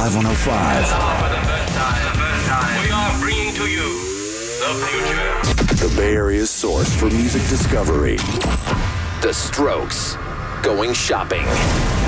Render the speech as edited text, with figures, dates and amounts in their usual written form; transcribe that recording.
Live 105. For the first time, we are bringing to you the future. The Bay Area's source for music discovery. The Strokes. Going shopping.